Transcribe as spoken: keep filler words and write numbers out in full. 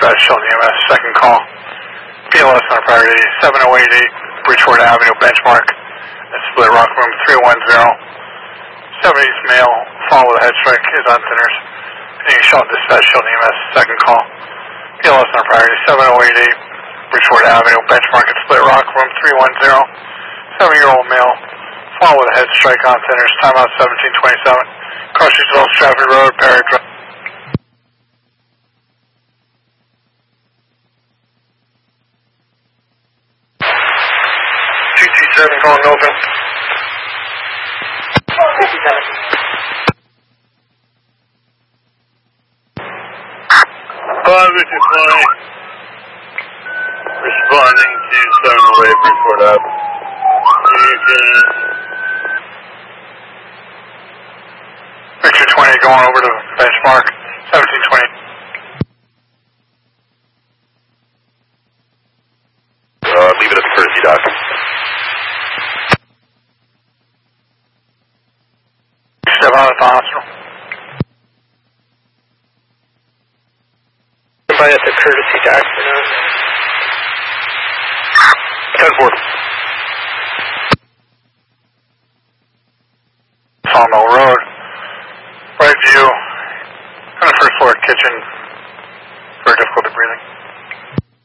dispatch, Shelton E M S, second call. P L S on priority, seven oh eight eight Bridgewater Avenue, benchmark, at Split Rock Room three one zero. seventies male, fall with a head strike, is on thinners. Being Shelton dispatch, Shelton E M S, second call. P L S on priority, seven oh eight eight Bridgewater Avenue, benchmark, at Split Rock Room three one zero. seven-year-old male, fall with a head strike on thinners, timeout seventeen twenty-seven. Cross Street Wells Trafford Road, Barrett Drive. two two seven calling open. fifty-seven. five, this is flying. Responding to seven oh eight Bridgewater Avenue. You can... Victor twenty going over to benchmark, seventeen twenty. Uh, leave it at the courtesy dock. Step out at the hospital. Everybody at the courtesy dock for now. ten four. Sawmill Road. Right view. On the first floor kitchen.